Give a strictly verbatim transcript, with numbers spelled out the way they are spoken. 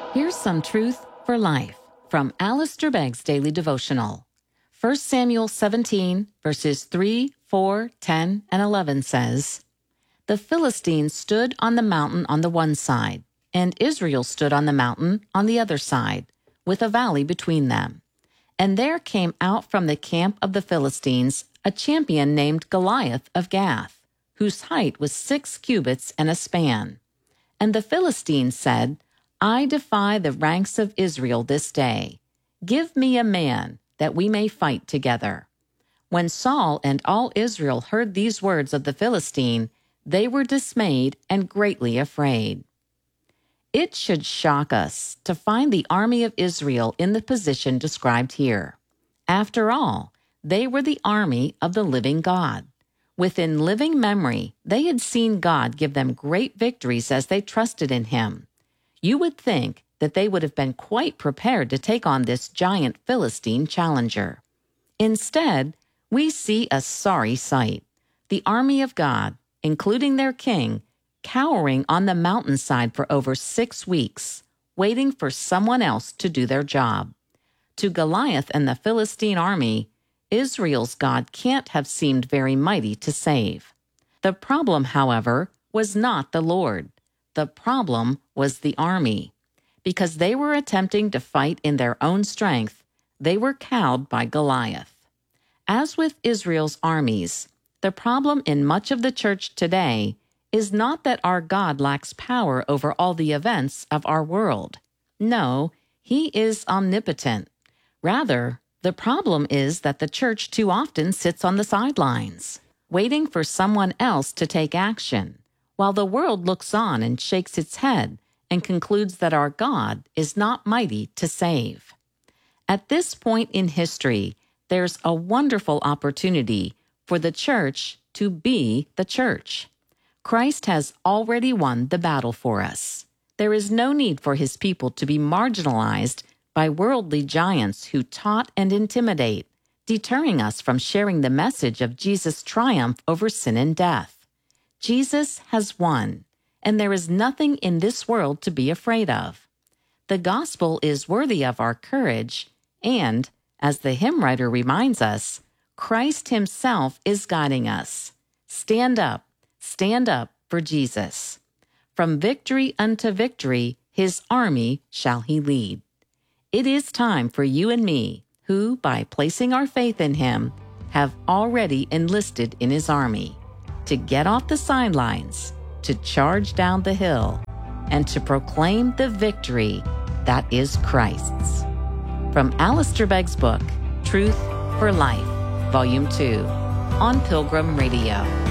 Here's some truth for life from Alistair Begg's Daily Devotional. First Samuel seventeen, verses three, four, ten, and eleven says, "The Philistines stood on the mountain on the one side, and Israel stood on the mountain on the other side, with a valley between them. And there came out from the camp of the Philistines a champion named Goliath of Gath, whose height was six cubits and a span. And the Philistines said, I defy the ranks of Israel this day. Give me a man, that we may fight together." When Saul and all Israel heard these words of the Philistine, they were dismayed and greatly afraid. It should shock us to find the army of Israel in the position described here. After all, they were the army of the living God. Within living memory, they had seen God give them great victories as they trusted in Him. You would think that they would have been quite prepared to take on this giant Philistine challenger. Instead, we see a sorry sight. The army of God, including their king, cowering on the mountainside for over six weeks, waiting for someone else to do their job. To Goliath and the Philistine army, Israel's God can't have seemed very mighty to save. The problem, however, was not the Lord. The problem was the army. Because they were attempting to fight in their own strength, they were cowed by Goliath. As with Israel's armies, the problem in much of the church today is not that our God lacks power over all the events of our world. No, He is omnipotent. Rather, the problem is that the church too often sits on the sidelines, waiting for someone else to take action, while the world looks on and shakes its head and concludes that our God is not mighty to save. At this point in history, there's a wonderful opportunity for the church to be the church. Christ has already won the battle for us. There is no need for His people to be marginalized by worldly giants who taunt and intimidate, deterring us from sharing the message of Jesus' triumph over sin and death. Jesus has won, and there is nothing in this world to be afraid of. The gospel is worthy of our courage, and, as the hymn writer reminds us, Christ Himself is guiding us. Stand up, stand up for Jesus. From victory unto victory, His army shall He lead. It is time for you and me, who, by placing our faith in Him, have already enlisted in His army, to get off the sidelines, to charge down the hill, and to proclaim the victory that is Christ's. From Alistair Begg's book, Truth for Life, Volume two, on Pilgrim Radio.